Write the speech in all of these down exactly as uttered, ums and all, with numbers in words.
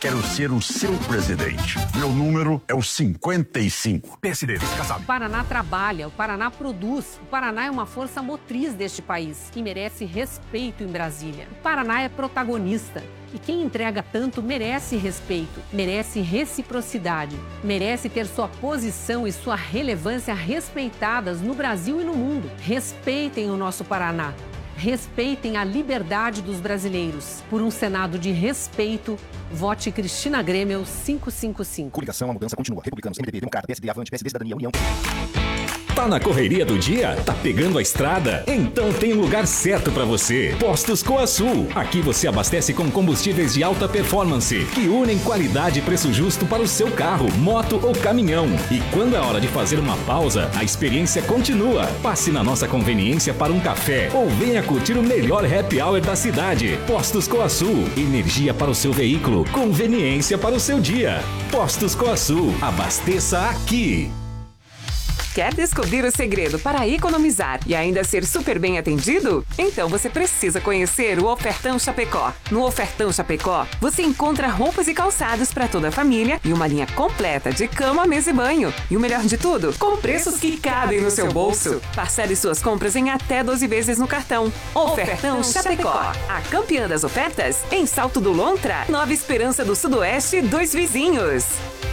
Quero ser o seu presidente. Meu número é o cinquenta e cinco. P S D, O Paraná trabalha, o Paraná produz. O Paraná é uma força motriz deste país que merece respeito em Brasília. O Paraná é protagonista. E quem entrega tanto merece respeito, merece reciprocidade, merece ter sua posição e sua relevância respeitadas no Brasil e no mundo. Respeitem o nosso Paraná. Respeitem a liberdade dos brasileiros. Por um Senado de respeito, vote Cristina Grêmio quinhentos e cinquenta e cinco. Coligação, a mudança continua. Republicanos, M D B, Democrata, P S D, Avante, P S D, Cidadania, União. Tá na correria do dia? Tá pegando a estrada? Então tem um lugar certo pra você. Postos Coasul. Aqui você abastece com combustíveis de alta performance, que unem qualidade e preço justo para o seu carro, moto ou caminhão. E quando é hora de fazer uma pausa, a experiência continua. Passe na nossa conveniência para um café ou venha curtir o melhor happy hour da cidade. Postos Coasul. Energia para o seu veículo, conveniência para o seu dia. Postos Coasul. Abasteça aqui. Quer descobrir o segredo para economizar e ainda ser super bem atendido? Então você precisa conhecer o Ofertão Chapecó. No Ofertão Chapecó, você encontra roupas e calçados para toda a família e uma linha completa de cama, mesa e banho. E o melhor de tudo, com preços que cabem no seu bolso. Parcele suas compras em até doze vezes no cartão. Ofertão Chapecó. A campeã das ofertas em Salto do Lontra, Nova Esperança do Sudoeste, dois vizinhos.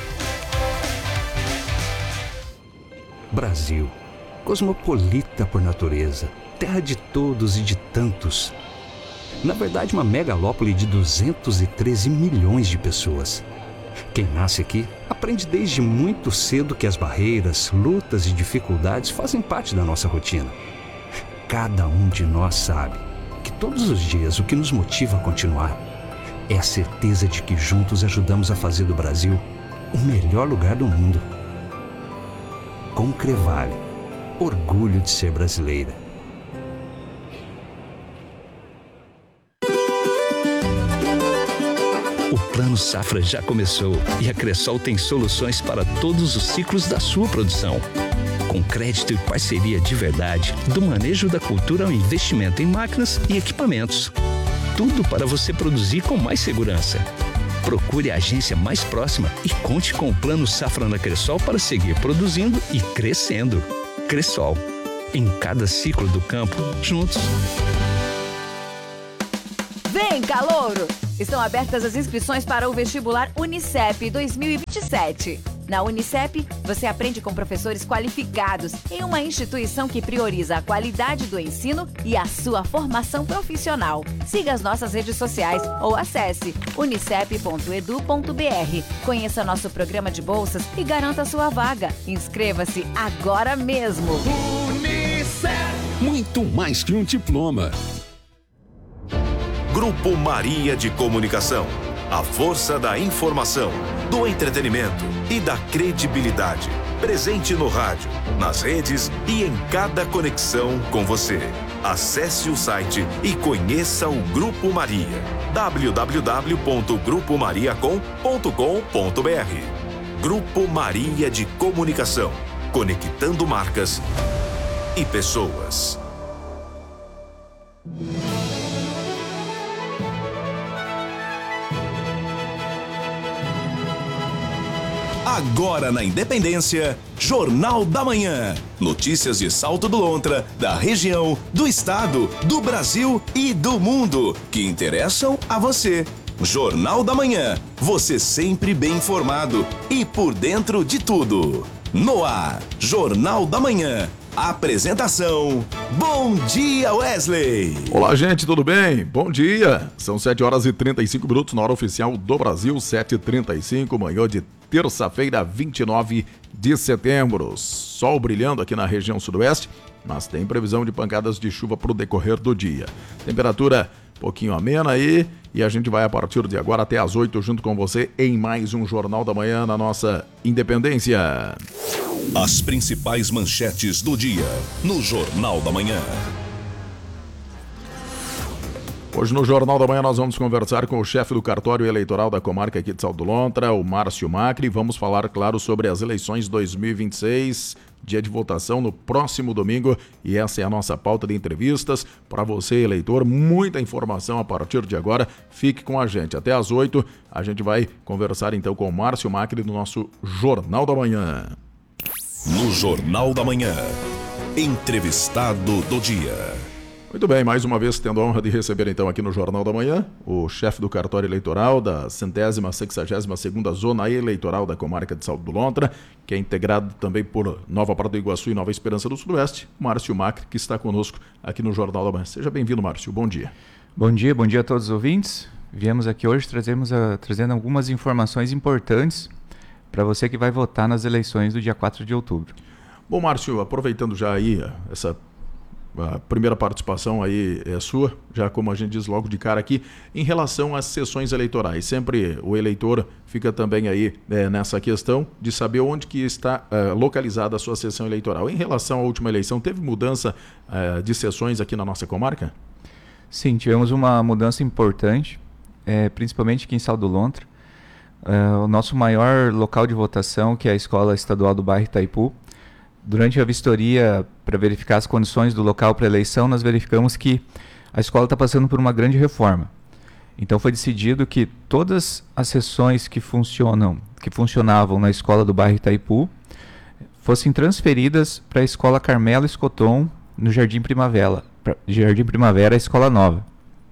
Brasil, cosmopolita por natureza, terra de todos e de tantos. Na verdade, uma megalópole de duzentos e treze milhões de pessoas. Quem nasce aqui aprende desde muito cedo que as barreiras, lutas e dificuldades fazem parte da nossa rotina. Cada um de nós sabe que todos os dias o que nos motiva a continuar é a certeza de que juntos ajudamos a fazer do Brasil o melhor lugar do mundo. Concrevale, orgulho de ser brasileira. O Plano Safra já começou e a Cressol tem soluções para todos os ciclos da sua produção. Com crédito e parceria de verdade, do manejo da cultura ao investimento em máquinas e equipamentos. Tudo para você produzir com mais segurança. Procure a agência mais próxima e conte com o Plano Safra na Cressol para seguir produzindo e crescendo. Cressol, em cada ciclo do campo, juntos. Vem, calouro! Estão abertas as inscrições para o vestibular Unicep dois mil e vinte e sete. Na Unicep, você aprende com professores qualificados em uma instituição que prioriza a qualidade do ensino e a sua formação profissional. Siga as nossas redes sociais ou acesse unicep ponto edu ponto br. Conheça nosso programa de bolsas e garanta sua vaga. Inscreva-se agora mesmo. Unicep. Muito mais que um diploma. Grupo Maria de Comunicação. A força da informação, do entretenimento e da credibilidade. Presente no rádio, nas redes e em cada conexão com você. Acesse o site e conheça o Grupo Maria. w w w ponto grupo maria com ponto com ponto b r. Grupo Maria de Comunicação. Conectando marcas e pessoas. Agora na Independência, Jornal da Manhã. Notícias de Salto do Lontra, da região, do estado, do Brasil e do mundo, que interessam a você. Jornal da Manhã, você sempre bem informado e por dentro de tudo. No ar, Jornal da Manhã. Apresentação, Bom Dia Wesley. Olá gente, tudo bem? Bom dia. São sete horas e trinta e cinco minutos na hora oficial do Brasil, sete e trinta e cinco, manhã de terça-feira, vinte e nove de setembro. Sol brilhando aqui na região sudoeste, mas tem previsão de pancadas de chuva para o decorrer do dia. Temperatura um pouquinho amena aí e a gente vai a partir de agora até às oito junto com você em mais um Jornal da Manhã na nossa Independência. As principais manchetes do dia no Jornal da Manhã. Hoje no Jornal da Manhã nós vamos conversar com o chefe do cartório eleitoral da comarca aqui de Salto do Lontra, o Márcio Macri. Vamos falar, claro, sobre as eleições dois mil e vinte e seis, dia de votação no próximo domingo, e essa é a nossa pauta de entrevistas para você, eleitor. Muita informação a partir de agora. Fique com a gente. Até às oito, a gente vai conversar então com o Márcio Macri no nosso Jornal da Manhã. No Jornal da Manhã, entrevistado do dia. Muito bem, mais uma vez tendo a honra de receber então aqui no Jornal da Manhã o chefe do cartório eleitoral da centésima, sexagésima segunda Zona Eleitoral da Comarca de Salto do Lontra, que é integrado também por Nova Prata do Iguaçu e Nova Esperança do Sudoeste, Márcio Macri, que está conosco aqui no Jornal da Manhã. Seja bem-vindo, Márcio. Bom dia. Bom dia, bom dia a todos os ouvintes. Viemos aqui hoje trazemos a, trazendo algumas informações importantes para você que vai votar nas eleições do dia quatro de outubro. Bom, Márcio, aproveitando já aí essa a primeira participação aí é sua, já como a gente diz logo de cara aqui, em relação às sessões eleitorais. Sempre o eleitor fica também aí é, nessa questão de saber onde que está é, localizada a sua sessão eleitoral. Em relação à última eleição, teve mudança é, de sessões aqui na nossa comarca? Sim, tivemos uma mudança importante, é, principalmente aqui em Salto do Lontra. É, o nosso maior local de votação, que é a Escola Estadual do Bairro Itaipu, durante a vistoria para verificar as condições do local para eleição, nós verificamos que a escola está passando por uma grande reforma. Então foi decidido que todas as sessões que funcionam, que funcionavam na escola do bairro Itaipu, fossem transferidas para a escola Carmelo Escoton, no Jardim Primavera, pra, Jardim Primavera, a escola nova.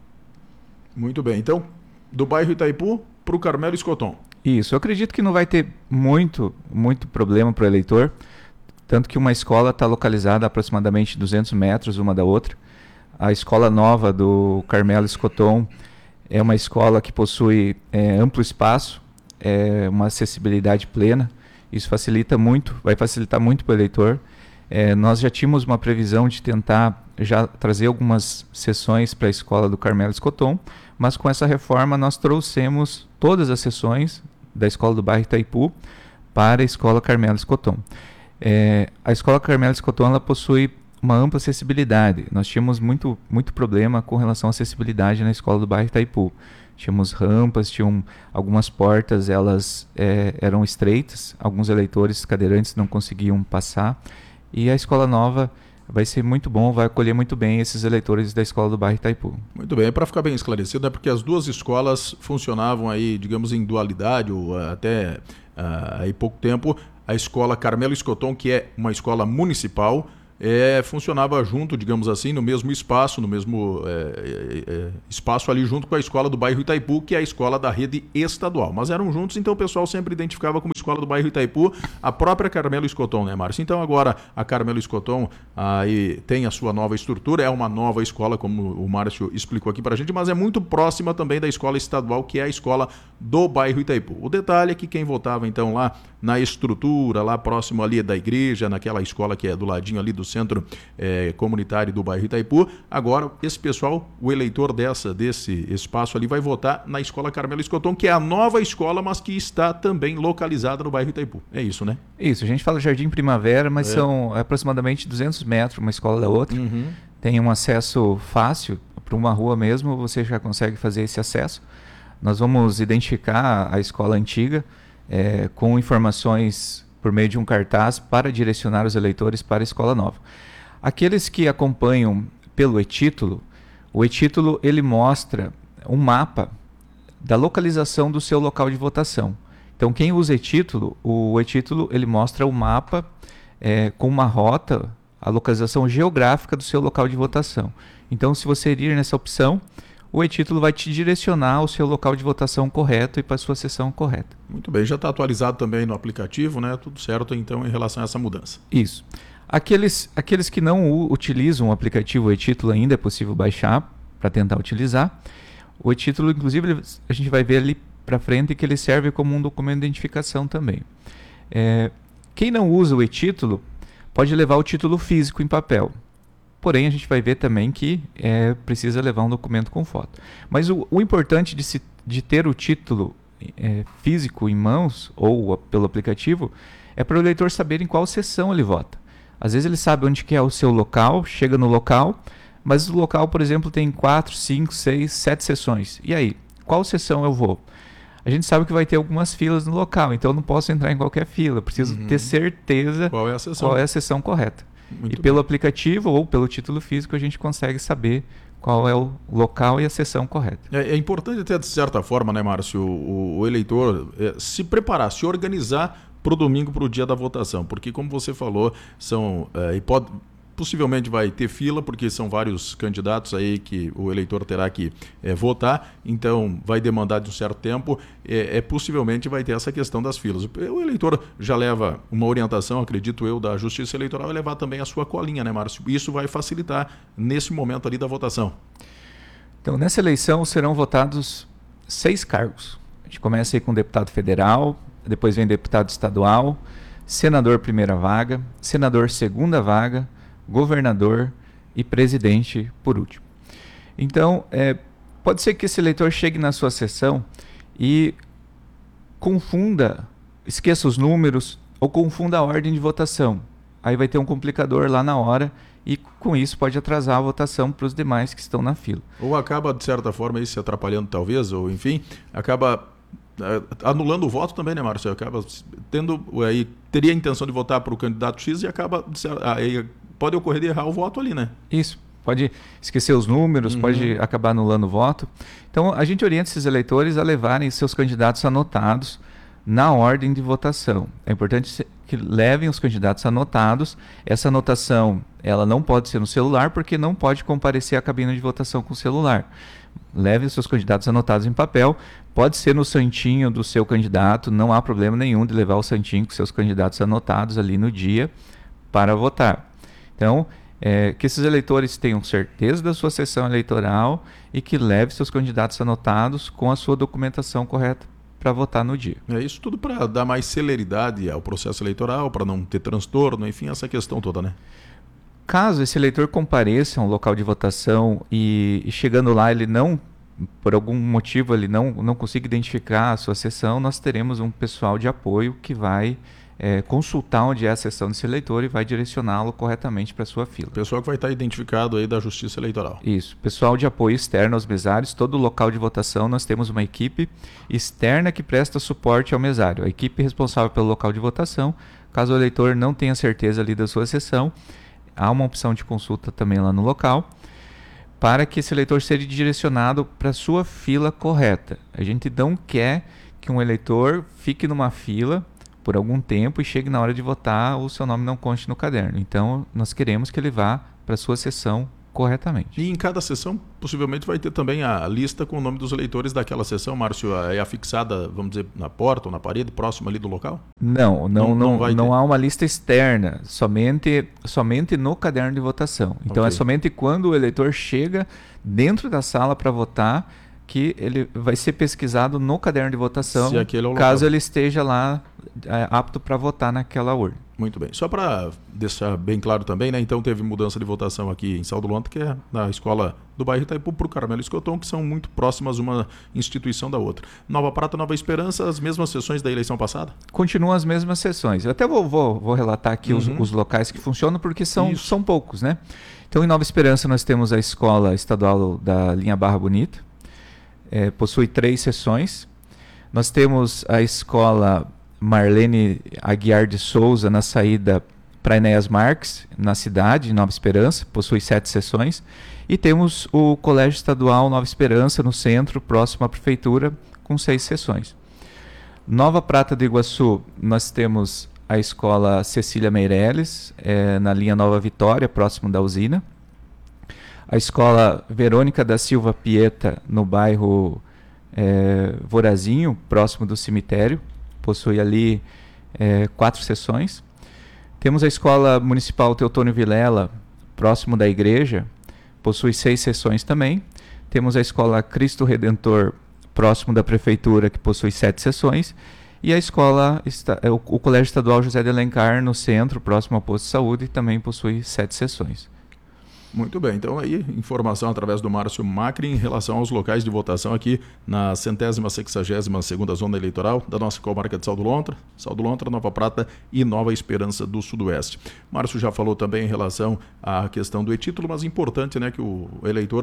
Muito bem, então do bairro Itaipu para o Carmelo Escoton. Isso, eu acredito que não vai ter muito, muito problema para o eleitor. Tanto que uma escola está localizada a aproximadamente duzentos metros uma da outra. A escola nova do Carmelo Escoton é uma escola que possui é, amplo espaço, é, uma acessibilidade plena. Isso facilita muito, vai facilitar muito para o eleitor. É, nós já tínhamos uma previsão de tentar já trazer algumas sessões para a escola do Carmelo Escoton, mas com essa reforma nós trouxemos todas as sessões da escola do bairro Itaipu para a escola Carmelo Escoton. É, a escola Carmelo Escoton ela possui uma ampla acessibilidade. Nós tínhamos muito, muito problema com relação à acessibilidade na escola do bairro Itaipu. Tínhamos rampas, tinham algumas portas, elas é, eram estreitas, alguns eleitores cadeirantes não conseguiam passar. E a escola nova vai ser muito bom, vai acolher muito bem esses eleitores da escola do bairro Itaipu. Muito bem, para ficar bem esclarecido, é porque as duas escolas funcionavam aí, digamos, em dualidade, ou até uh, aí pouco tempo. A escola Carmelo Escoton, que é uma escola municipal, é, funcionava junto, digamos assim, no mesmo espaço, no mesmo é, é, é, espaço ali junto com a escola do bairro Itaipu, que é a escola da rede estadual. Mas eram juntos, então o pessoal sempre identificava como escola do bairro Itaipu a própria Carmelo Escoton, né, Márcio? Então agora a Carmelo Escoton aí tem a sua nova estrutura, é uma nova escola, como o Márcio explicou aqui pra gente, mas é muito próxima também da escola estadual, que é a escola do bairro Itaipu. O detalhe é que quem votava então lá na estrutura, lá próximo ali da igreja, naquela escola que é do ladinho ali do centro é, comunitário do bairro Itaipu, agora esse pessoal, o eleitor dessa, desse espaço ali vai votar na escola Carmelo Escoton, que é a nova escola, mas que está também localizada no bairro Itaipu. É isso, né? Isso, a gente fala Jardim Primavera, mas é. são aproximadamente duzentos metros uma escola da outra. Uhum. Tem um acesso fácil, para uma rua mesmo você já consegue fazer esse acesso. Nós vamos identificar a escola antiga é, com informações por meio de um cartaz para direcionar os eleitores para a escola nova. Aqueles que acompanham pelo e-título, o e-título ele mostra um mapa da localização do seu local de votação. Então quem usa e-título, o e-título ele mostra o mapa é, com uma rota, a localização geográfica do seu local de votação. Então se você ir nessa opção, o e-título vai te direcionar ao seu local de votação correto e para a sua sessão correta. Muito bem, já está atualizado também no aplicativo, né? Tudo certo então em relação a essa mudança. Isso. Aqueles, aqueles que não u- utilizam o aplicativo e-título ainda é possível baixar para tentar utilizar. O e-título, inclusive, a gente vai ver ali para frente que ele serve como um documento de identificação também. É, quem não usa o e-título pode levar o título físico em papel. Porém, a gente vai ver também que é, precisa levar um documento com foto. Mas o, o importante de, se, de ter o título é, físico em mãos ou a, pelo aplicativo é para o eleitor saber em qual sessão ele vota. Às vezes ele sabe onde que é o seu local, chega no local, mas o local, por exemplo, tem quatro, cinco, seis, sete sessões. E aí, qual sessão eu vou? a gente sabe que vai ter algumas filas no local, então eu não posso entrar em qualquer fila, preciso uhum. ter certeza qual é a sessão, qual é a sessão correta. Muito e bem. Pelo aplicativo ou pelo título físico a gente consegue saber qual é o local e a sessão correta. É, é importante até de certa forma, né, Márcio, o, o eleitor é, se preparar, se organizar para o domingo, para o dia da votação, porque como você falou, são é, e pode, possivelmente vai ter fila, porque são vários candidatos aí que o eleitor terá que é, votar, então vai demandar de um certo tempo, é, é, possivelmente vai ter essa questão das filas. O eleitor já leva uma orientação, acredito eu, da Justiça Eleitoral, vai levar também a sua colinha, né, Márcio? Isso vai facilitar nesse momento ali da votação. Então, nessa eleição serão votados seis cargos. A gente começa aí com deputado federal, depois vem deputado estadual, senador primeira vaga, senador segunda vaga, governador e presidente por último. Então, é, pode ser que esse eleitor chegue na sua sessão e confunda, esqueça os números ou confunda a ordem de votação. Aí vai ter um complicador lá na hora e com isso pode atrasar a votação para os demais que estão na fila. Ou acaba, de certa forma, aí, se atrapalhando talvez, ou enfim, acaba anulando o voto também, né, Márcio? Acaba tendo, aí, teria a intenção de votar para o candidato X e acaba, aí, pode ocorrer de errar o voto ali, né? Isso, pode esquecer os números, uhum. pode acabar anulando o voto. Então, a gente orienta esses eleitores a levarem seus candidatos anotados na ordem de votação. É importante que levem os candidatos anotados. Essa anotação, ela não pode ser no celular, porque não pode comparecer à cabine de votação com o celular. Leve os seus candidatos anotados em papel. Pode ser no santinho do seu candidato, não há problema nenhum de levar o santinho com seus candidatos anotados ali no dia para votar. Então, é, que esses eleitores tenham certeza da sua sessão eleitoral e que leve seus candidatos anotados com a sua documentação correta para votar no dia. É isso tudo para dar mais celeridade ao processo eleitoral, para não ter transtorno, enfim, essa questão toda, né? Caso esse eleitor compareça a um local de votação e, e chegando lá ele não, por algum motivo, ele não, não consiga identificar a sua sessão, nós teremos um pessoal de apoio que vai é, consultar onde é a sessão desse eleitor e vai direcioná-lo corretamente para a sua fila. Pessoal que vai estar identificado aí da Justiça Eleitoral. Isso. Pessoal de apoio externo aos mesários, todo local de votação nós temos uma equipe externa que presta suporte ao mesário. A equipe responsável pelo local de votação, caso o eleitor não tenha certeza ali da sua sessão, há uma opção de consulta também lá no local, para que esse eleitor seja direcionado para a sua fila correta. A gente não quer que um eleitor fique numa fila por algum tempo e chegue na hora de votar o seu nome não conste no caderno. Então, nós queremos que ele vá para a sua sessão corretamente. E em cada sessão, possivelmente, vai ter também a lista com o nome dos eleitores daquela sessão, Márcio, é afixada, vamos dizer, na porta ou na parede, próximo ali do local? Não, não, não, não, vai não há uma lista externa, somente, somente no caderno de votação. Então, okay. É somente quando o eleitor chega dentro da sala para votar que ele vai ser pesquisado no caderno de votação, Se aquele é o local. Caso ele esteja lá é, apto para votar naquela urna. Muito bem. Só para deixar bem claro também, né? Então teve mudança de votação aqui em Sal do Lontra, que é na escola do bairro Itaipu para o Carmelo Escoton, que são muito próximas uma instituição da outra. Nova Prata, Nova Esperança, as mesmas sessões da eleição passada? Continuam as mesmas sessões. Eu até vou, vou, vou relatar aqui uhum. os, os locais que funcionam, porque são, são poucos, né? Então, em Nova Esperança, nós temos a escola estadual da linha Barra Bonita, é, possui três sessões. Nós temos a escola Marlene Aguiar de Souza na saída para Enéas Marques, na cidade, em Nova Esperança, possui sete sessões. E temos o Colégio Estadual Nova Esperança, no centro, próximo à prefeitura, com seis sessões. Nova Prata do Iguaçu, nós temos a escola Cecília Meireles, é, na linha Nova Vitória, próximo da usina. A escola Verônica da Silva Pieta, no bairro é, Vorazinho, próximo do cemitério, possui ali é, quatro sessões. Temos a escola municipal Teotônio Vilela, próximo da igreja, possui seis sessões também. Temos a escola Cristo Redentor, próximo da prefeitura, que possui sete sessões. E a escola, o, o Colégio Estadual José de Alencar, no centro, próximo ao posto de saúde, também possui sete sessões. Muito bem, então aí informação através do Márcio Macri em relação aos locais de votação aqui na centésima sexagésima segunda zona eleitoral da nossa comarca de Sal do Lontra, Sal do Lontra, Nova Prata e Nova Esperança do Sudoeste. Márcio já falou também em relação à questão do e-título, mas importante, né, que o eleitor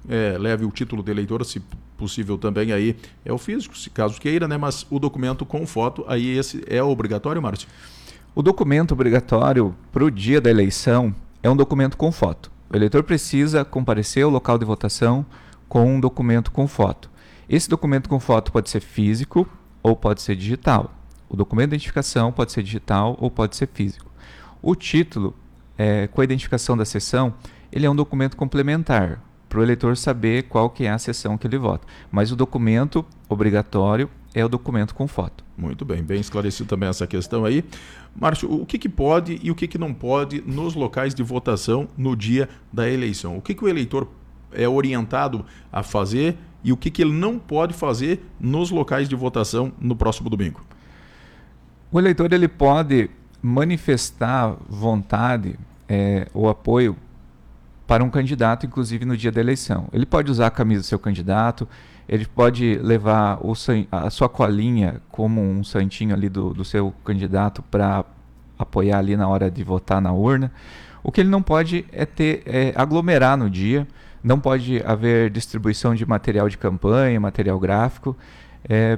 é, leve o título de eleitor, se possível também aí é o físico, se caso queira, né? Mas o documento com foto, aí esse é obrigatório, Márcio? O documento obrigatório para o dia da eleição é um documento com foto. O eleitor precisa comparecer ao local de votação com um documento com foto. Esse documento com foto pode ser físico ou pode ser digital. O documento de identificação pode ser digital ou pode ser físico. O título, é, com a identificação da sessão, ele é um documento complementar para o eleitor saber qual que é a sessão que ele vota. Mas o documento obrigatório é o documento com foto. Muito bem, bem esclarecido também essa questão aí. Márcio, o que, que pode e o que, que não pode nos locais de votação no dia da eleição? O que, que o eleitor é orientado a fazer e o que, que ele não pode fazer nos locais de votação no próximo domingo? O eleitor ele pode manifestar vontade é, ou apoio para um candidato, inclusive no dia da eleição. Ele pode usar a camisa do seu candidato, ele pode levar o, a sua colinha como um santinho ali do, do seu candidato para apoiar ali na hora de votar na urna. O que ele não pode é ter é, aglomerar no dia, não pode haver distribuição de material de campanha, material gráfico. É,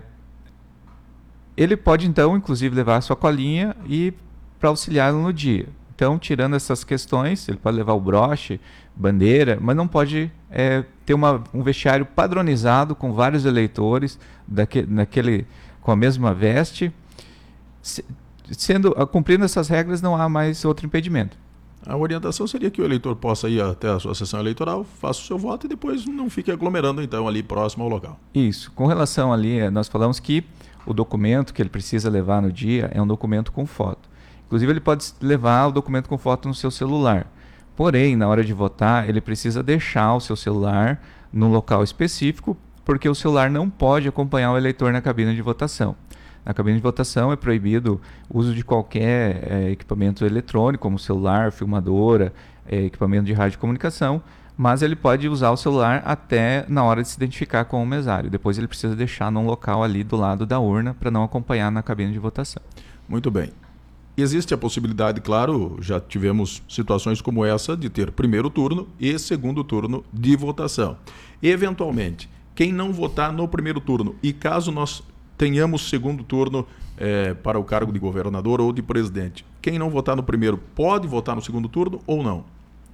ele pode então, inclusive, levar a sua colinha e para auxiliá-lo no dia. Então, tirando essas questões, ele pode levar o broche, bandeira, mas não pode é, ter uma, um vestiário padronizado com vários eleitores daque, naquele, com a mesma veste. Se, sendo, cumprindo essas regras, não há mais outro impedimento. A orientação seria que o eleitor possa ir até a sua sessão eleitoral, faça o seu voto e depois não fique aglomerando então ali próximo ao local. Isso. Com relação ali, nós falamos que o documento que ele precisa levar no dia é um documento com foto. Inclusive, ele pode levar o documento com foto no seu celular. Porém, na hora de votar, ele precisa deixar o seu celular num local específico, porque o celular não pode acompanhar o eleitor na cabine de votação. Na cabine de votação é proibido o uso de qualquer é, equipamento eletrônico, como celular, filmadora, é, equipamento de radiocomunicação, mas ele pode usar o celular até na hora de se identificar com o mesário. Depois ele precisa deixar num local ali do lado da urna para não acompanhar na cabine de votação. Muito bem. Existe a possibilidade, claro, já tivemos situações como essa, de ter primeiro turno e segundo turno de votação. Eventualmente, quem não votar no primeiro turno, e caso nós tenhamos segundo turno é, para o cargo de governador ou de presidente, quem não votar no primeiro pode votar no segundo turno ou não?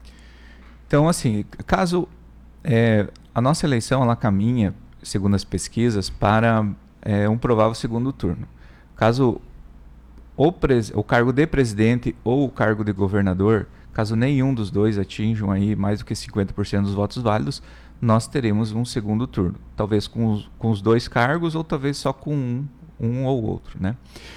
Então, assim, caso é, a nossa eleição ela caminha, segundo as pesquisas, para é, um provável segundo turno. Caso o, pres, o cargo de presidente ou o cargo de governador, caso nenhum dos dois atinjam aí mais do que cinquenta por cento dos votos válidos, nós teremos um segundo turno. Talvez com os, com os dois cargos ou talvez só com um, um ou outro, né?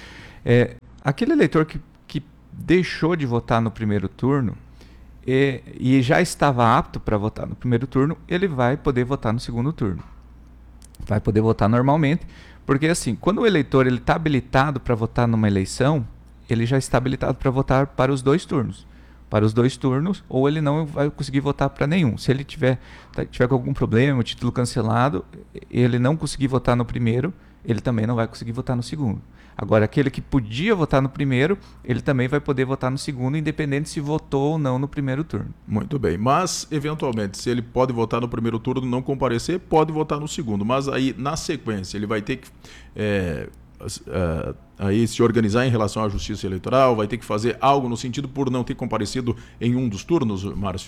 É, aquele eleitor que, que deixou de votar no primeiro turno e, e já estava apto para votar no primeiro turno, ele vai poder votar no segundo turno. Vai poder votar normalmente, porque assim, quando o eleitor está habilitado para votar numa eleição, ele já está habilitado para votar para os dois turnos. Para os dois turnos, ou ele não vai conseguir votar para nenhum. Se ele tiver, tiver com algum problema, o título cancelado, ele não conseguir votar no primeiro, ele também não vai conseguir votar no segundo. Agora, aquele que podia votar no primeiro, ele também vai poder votar no segundo, independente se votou ou não no primeiro turno. Muito bem, mas eventualmente, se ele pode votar no primeiro turno e não comparecer, pode votar no segundo. Mas aí, na sequência, ele vai ter que... É... Uh, aí se organizar em relação à justiça eleitoral, vai ter que fazer algo no sentido por não ter comparecido em um dos turnos, Márcio?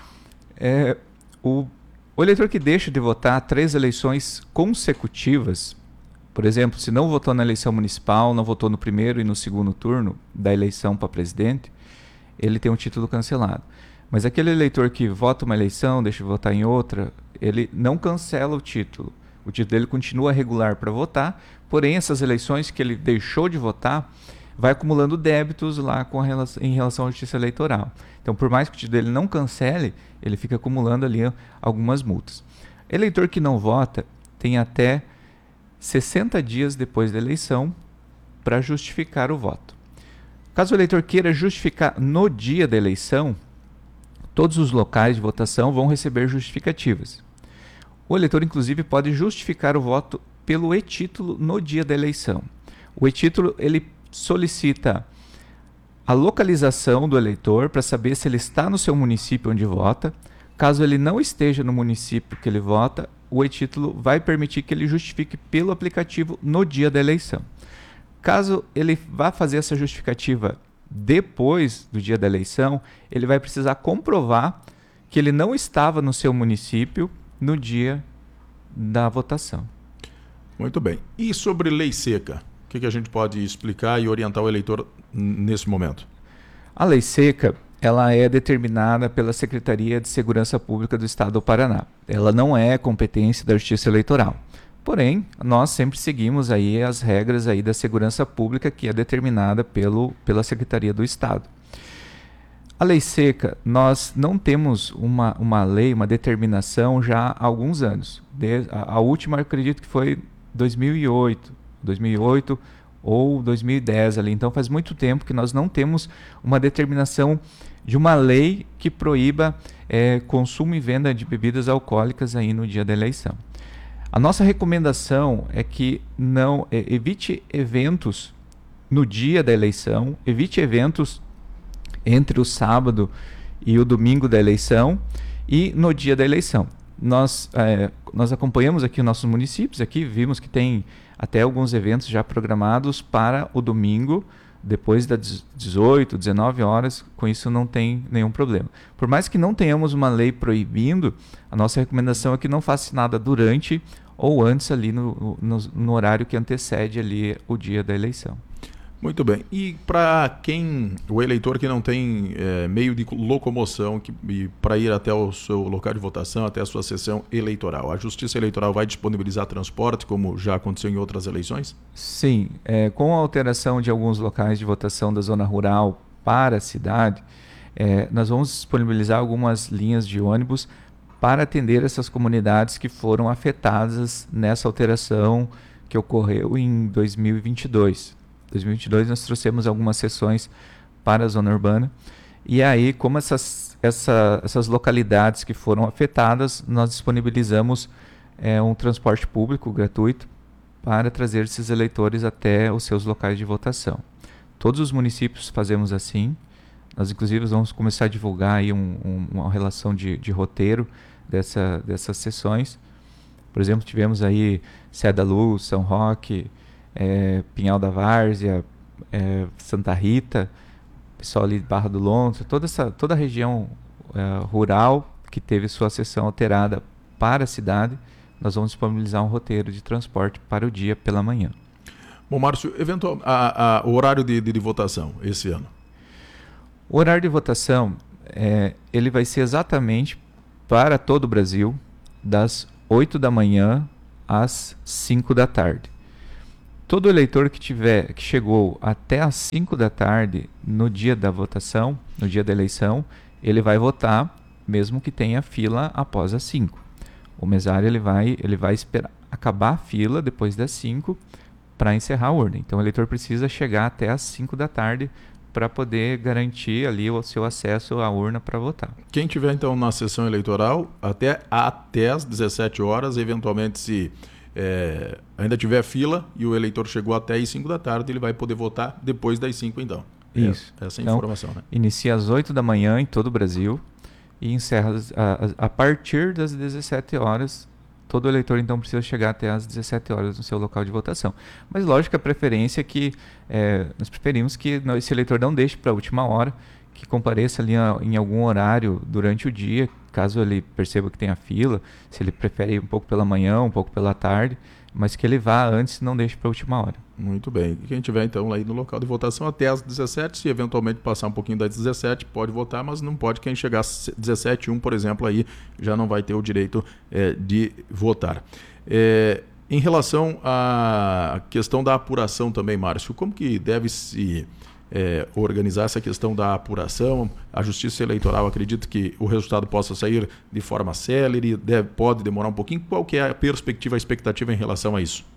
É, o, o eleitor que deixa de votar três eleições consecutivas, por exemplo, se não votou na eleição municipal, não votou no primeiro e no segundo turno da eleição para presidente, ele tem um título cancelado. Mas aquele eleitor que vota uma eleição, deixa de votar em outra, ele não cancela o título. O título dele continua regular para votar, porém essas eleições que ele deixou de votar, vai acumulando débitos lá com a relação, em relação à justiça eleitoral. Então, por mais que o título dele não cancele, ele fica acumulando ali algumas multas. Eleitor que não vota tem até sessenta dias depois da eleição para justificar o voto. Caso o eleitor queira justificar no dia da eleição, todos os locais de votação vão receber justificativas. O eleitor, inclusive, pode justificar o voto pelo e-título no dia da eleição. O e-título ele solicita a localização do eleitor para saber se ele está no seu município onde vota, Caso ele não esteja no município que ele vota, o e-título vai permitir que ele justifique pelo aplicativo no dia da eleição. Caso ele vá fazer essa justificativa depois do dia da eleição, ele vai precisar comprovar que ele não estava no seu município no dia da votação. Muito bem. E sobre lei seca? O que, que a gente pode explicar e orientar o eleitor nesse momento? A lei seca, ela é determinada pela Secretaria de Segurança Pública do Estado do Paraná. Ela não é competência da Justiça Eleitoral. Porém, nós sempre seguimos aí as regras aí da segurança pública que é determinada pelo, pela Secretaria do Estado. A lei seca, nós não temos uma, uma lei, uma determinação já há alguns anos. De, a, a última, eu acredito que foi dois mil e oito, dois mil e oito ou dois mil e dez ali. Então faz muito tempo que nós não temos uma determinação de uma lei que proíba é, consumo e venda de bebidas alcoólicas aí no dia da eleição. A nossa recomendação é que não é, evite eventos no dia da eleição, evite eventos entre o sábado e o domingo da eleição e no dia da eleição. Nós, é, nós acompanhamos aqui os nossos municípios, aqui vimos que tem até alguns eventos já programados para o domingo, depois das dezoito, dezenove horas, com isso não tem nenhum problema. Por mais que não tenhamos uma lei proibindo, a nossa recomendação é que não faça nada durante ou antes ali no, no, no horário que antecede ali o dia da eleição. Muito bem. E para quem, o eleitor que não tem é, meio de locomoção que, para ir até o seu local de votação, até a sua sessão eleitoral, a Justiça Eleitoral vai disponibilizar transporte, como já aconteceu em outras eleições? Sim. É, com a alteração de alguns locais de votação da zona rural para a cidade, é, nós vamos disponibilizar algumas linhas de ônibus para atender essas comunidades que foram afetadas nessa alteração que ocorreu em dois mil e vinte e dois. Em dois mil e vinte e dois nós trouxemos algumas sessões para a zona urbana e aí, como essas, essa, essas localidades que foram afetadas, nós disponibilizamos é, um transporte público gratuito para trazer esses eleitores até os seus locais de votação. Todos os municípios fazemos assim. Nós inclusive vamos começar a divulgar aí um, um, uma relação de, de roteiro dessa, dessas sessões. Por exemplo, tivemos aí Sé da Luz, São Roque, É, Pinhal da Várzea, é, Santa Rita, pessoal ali de Barra do Lontra, toda, essa, toda a região é, rural que teve sua sessão alterada para a cidade, nós vamos disponibilizar um roteiro de transporte para o dia pela manhã. Bom, Márcio, eventual, a, a, o horário de, de, de votação esse ano? O horário de votação é, ele vai ser exatamente para todo o Brasil, das oito da manhã às cinco da tarde. Todo eleitor que tiver que chegou até às cinco da tarde no dia da votação, no dia da eleição, ele vai votar, mesmo que tenha fila após as cinco. O mesário ele vai, ele vai esperar acabar a fila depois das cinco para encerrar a urna. Então o eleitor precisa chegar até às cinco da tarde para poder garantir ali o seu acesso à urna para votar. Quem tiver então na sessão eleitoral até, até às dezessete horas, eventualmente se É, ainda tiver fila e o eleitor chegou até às cinco da tarde, ele vai poder votar depois das cinco então. Isso. É, essa é a então, informação, né? Inicia às oito da manhã em todo o Brasil e encerra a, a, a partir das dezessete horas. Todo eleitor então precisa chegar até às dezessete horas no seu local de votação. Mas lógico que a preferência é que é, nós preferimos que esse eleitor não deixe para a última hora, que compareça ali a, em algum horário durante o dia, caso ele perceba que tem a fila, se ele prefere ir um pouco pela manhã, um pouco pela tarde, mas que ele vá antes e não deixe para a última hora. Muito bem. Quem tiver então aí no local de votação até às dezessete, se eventualmente passar um pouquinho das dezessete, pode votar, mas não pode quem chegar às dezessete e um, por exemplo, aí já não vai ter o direito é, de votar. É, em relação à questão da apuração também, Márcio, como que deve se É, organizar essa questão da apuração? A Justiça Eleitoral acredita que o resultado possa sair de forma célere, deve, pode demorar um pouquinho. Qual que é a perspectiva, a expectativa em relação a isso?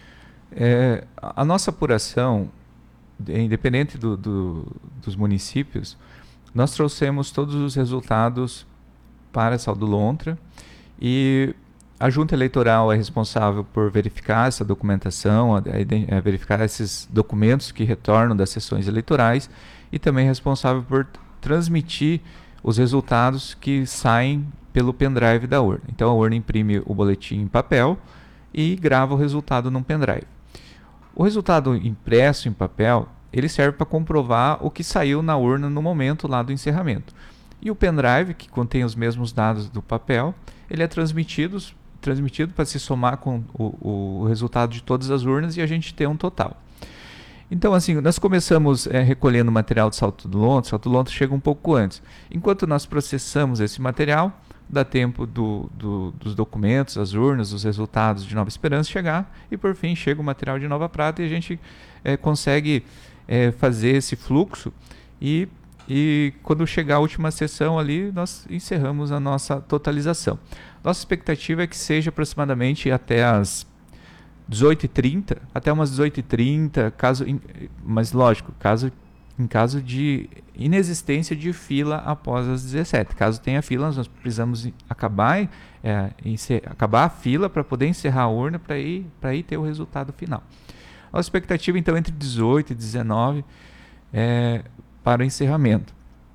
É, a nossa apuração, independente do, do, dos municípios, nós trouxemos todos os resultados para Sal do Lontra e a Junta Eleitoral é responsável por verificar essa documentação, a, a, a verificar esses documentos que retornam das sessões eleitorais e também é responsável por transmitir os resultados que saem pelo pendrive da urna. Então a urna imprime o boletim em papel e grava o resultado num pendrive. O resultado impresso em papel, ele serve para comprovar o que saiu na urna no momento lá do encerramento. E o pendrive, que contém os mesmos dados do papel, ele é transmitido, transmitido para se somar com o, o resultado de todas as urnas e a gente ter um total. Então, assim, nós começamos é, recolhendo material de salto do lontra. O salto do lontra chega um pouco antes. Enquanto nós processamos esse material, dá tempo do, do, dos documentos, as urnas, os resultados de Nova Esperança chegar e, por fim, chega o material de Nova Prata e a gente é, consegue é, fazer esse fluxo e, e, quando chegar a última sessão ali, nós encerramos a nossa totalização. Nossa expectativa é que seja aproximadamente até as dezoito e trinta, até umas dezoito e trinta, caso, mas lógico, caso, em caso de inexistência de fila após as dezessete. Caso tenha fila, nós precisamos acabar, é, encer, acabar a fila para poder encerrar a urna para ir, para ir ter o resultado final. Nossa expectativa, então, entre dezoito e dezenove é, para o encerramento.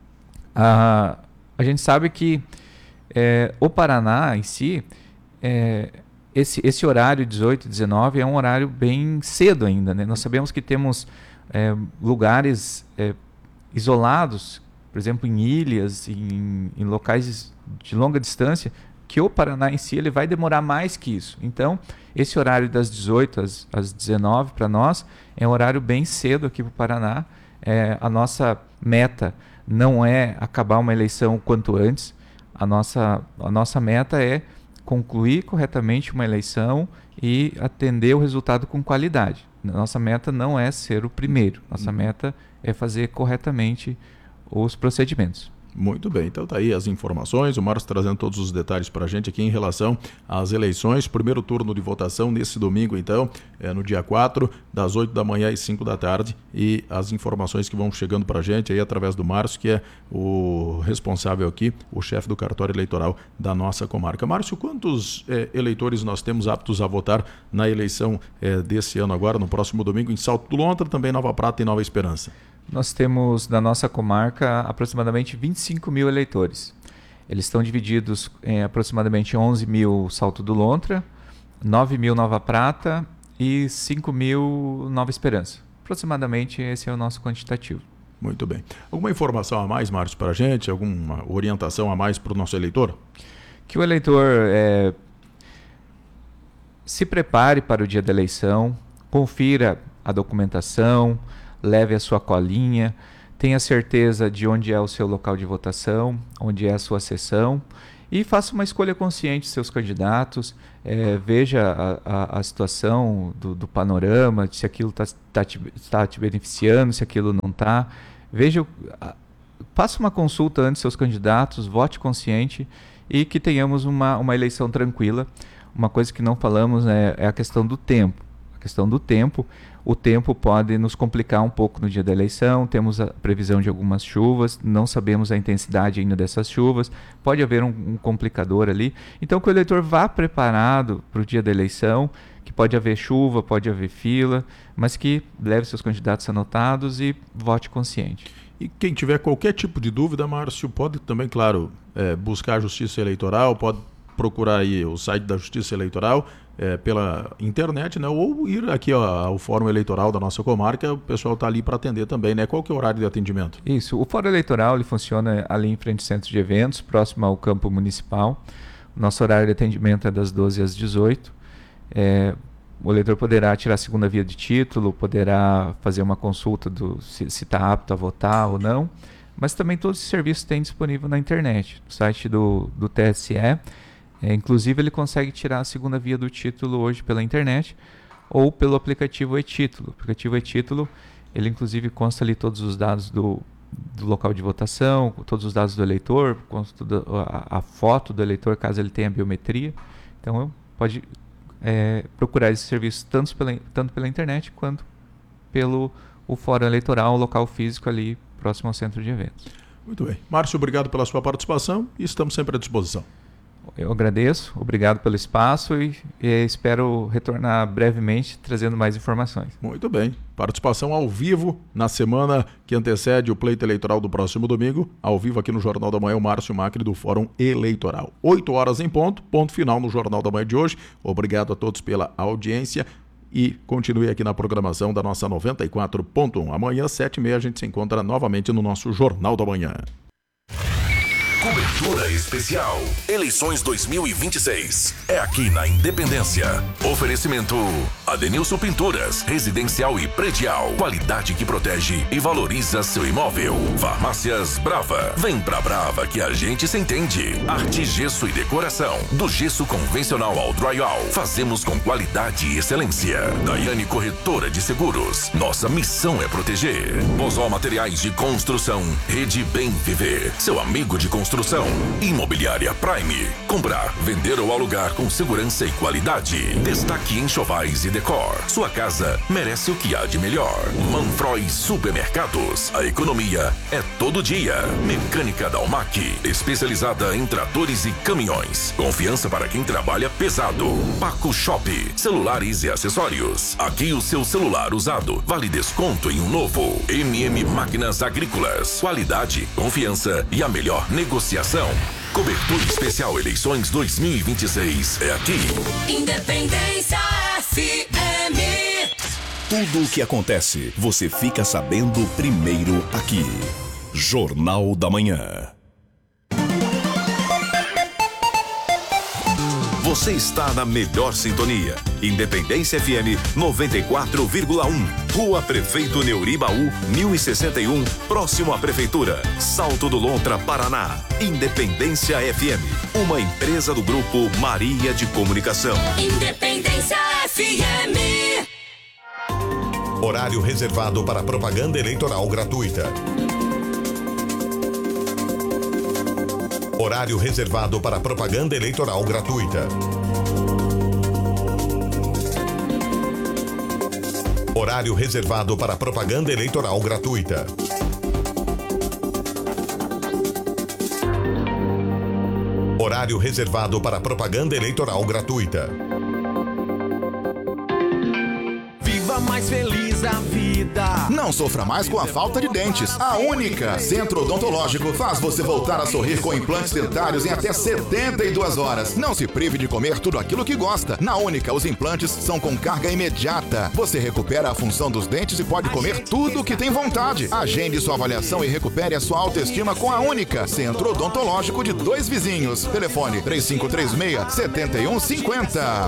A, a gente sabe que é, o Paraná em si, é, Esse, esse horário dezoito e dezenove é um horário bem cedo ainda, né? Nós sabemos que temos é, lugares é, isolados, por exemplo, em ilhas, em, em locais de longa distância, que o Paraná em si ele vai demorar mais que isso. Então, esse horário das dezoito às, às dezenove para nós é um horário bem cedo aqui para o Paraná. É, a nossa meta não é acabar uma eleição o quanto antes. A nossa, a nossa meta é concluir corretamente uma eleição e atender o resultado com qualidade. Nossa meta não é ser o primeiro. Nossa uhum. meta é fazer corretamente os procedimentos. Muito bem, então tá aí as informações, o Márcio trazendo todos os detalhes para a gente aqui em relação às eleições, primeiro turno de votação nesse domingo então, é no dia quatro, das oito da manhã às cinco da tarde, e as informações que vão chegando para a gente aí através do Márcio, que é o responsável aqui, o chefe do cartório eleitoral da nossa comarca. Márcio, quantos é, eleitores nós temos aptos a votar na eleição é, desse ano agora, no próximo domingo, em Salto do Lontra, também Nova Prata e Nova Esperança? Nós temos na nossa comarca aproximadamente vinte e cinco mil eleitores. Eles estão divididos em aproximadamente onze mil Salto do Lontra, nove mil Nova Prata e cinco mil Nova Esperança. Aproximadamente esse é o nosso quantitativo. Muito bem. Alguma informação a mais, Márcio, para a gente? Alguma orientação a mais para o nosso eleitor? Que o eleitor é, se prepare para o dia da eleição, confira a documentação, leve a sua colinha, tenha certeza de onde é o seu local de votação, onde é a sua sessão e faça uma escolha consciente de seus candidatos, é, veja a, a, a situação do, do panorama, se aquilo está tá te, tá te beneficiando, se aquilo não está. Veja, a, faça uma consulta antes dos seus candidatos, vote consciente e que tenhamos uma, uma eleição tranquila. Uma coisa que não falamos é, é a questão do tempo. A questão do tempo, o tempo pode nos complicar um pouco no dia da eleição, temos a previsão de algumas chuvas, não sabemos a intensidade ainda dessas chuvas, pode haver um, um complicador ali. Então que o eleitor vá preparado para o dia da eleição, que pode haver chuva, pode haver fila, mas que leve seus candidatos anotados e vote consciente. E quem tiver qualquer tipo de dúvida, Márcio, pode também, claro, é, buscar a Justiça Eleitoral, pode procurar aí o site da Justiça Eleitoral, É, pela internet, né? Ou ir aqui ó, ao Fórum Eleitoral da nossa comarca, o pessoal está ali para atender também, né? Qual que é o horário de atendimento? Isso, o Fórum Eleitoral ele funciona ali em frente ao Centro de Eventos, próximo ao Campo Municipal. Nosso horário de atendimento é das doze às dezoito. É, o eleitor poderá tirar a segunda via de título, poderá fazer uma consulta do se está apto a votar ou não, mas também todos os serviços têm disponível na internet, no site do, do T S E. É, inclusive ele consegue tirar a segunda via do título hoje pela internet ou pelo aplicativo e-Título. O aplicativo e-Título, ele inclusive consta ali todos os dados do, do local de votação, todos os dados do eleitor, consta a, a foto do eleitor caso ele tenha biometria. Então pode é, procurar esse serviço tanto pela, tanto pela internet quanto pelo o Fórum Eleitoral, o local físico ali próximo ao Centro de Eventos. Muito bem. Márcio, obrigado pela sua participação e estamos sempre à disposição. Eu agradeço, obrigado pelo espaço e, e espero retornar brevemente trazendo mais informações. Muito bem. Participação ao vivo na semana que antecede o pleito eleitoral do próximo domingo, ao vivo aqui no Jornal da Manhã, o Márcio Macri do Fórum Eleitoral. oito horas em ponto, ponto final no Jornal da Manhã de hoje. Obrigado a todos pela audiência e continue aqui na programação da nossa noventa e quatro ponto um. Amanhã, sete e meia, a gente se encontra novamente no nosso Jornal da Manhã. Cobertura especial. Eleições dois mil e vinte e seis. É aqui na Independência. Oferecimento Adenilson Pinturas, residencial e predial. Qualidade que protege e valoriza seu imóvel. Farmácias Brava. Vem pra Brava que a gente se entende. Arte, gesso e decoração. Do gesso convencional ao drywall. Fazemos com qualidade e excelência. Daiane Corretora de Seguros. Nossa missão é proteger. Bozó Materiais de Construção. Rede Bem Viver. Seu amigo de construção. Imobiliária Prime. Comprar, vender ou alugar com segurança e qualidade. Destaque Enxovais e Decor. Sua casa merece o que há de melhor. Manfroy Supermercados. A economia é todo dia. Mecânica Dalmac. Especializada em tratores e caminhões. Confiança para quem trabalha pesado. Paco Shop. Celulares e acessórios. Aqui o seu celular usado vale desconto em um novo. M M Máquinas Agrícolas. Qualidade, confiança e a melhor negociação. Cobertura especial Eleições dois mil e vinte e seis é aqui. Independência F M. Tudo o que acontece, você fica sabendo primeiro aqui. Jornal da Manhã. Você está na melhor sintonia. Independência F M noventa e quatro vírgula um. Rua Prefeito Neuribaú, mil e sessenta e um, próximo à Prefeitura. Salto do Lontra, Paraná. Independência F M, uma empresa do Grupo Maria de Comunicação. Independência F M. Horário reservado para propaganda eleitoral gratuita. Horário reservado para propaganda eleitoral gratuita. Horário reservado para propaganda eleitoral gratuita. Horário reservado para propaganda eleitoral gratuita. Viva mais feliz a vida. Não sofra mais com a falta de dentes. A Única Centro Odontológico faz você voltar a sorrir com implantes dentários em até setenta e duas horas. Não se prive de comer tudo aquilo que gosta. Na Única, os implantes são com carga imediata. Você recupera a função dos dentes e pode comer tudo o que tem vontade. Agende sua avaliação e recupere a sua autoestima com a Única Centro Odontológico de Dois Vizinhos. Telefone três cinco três seis, sete um cinco zero.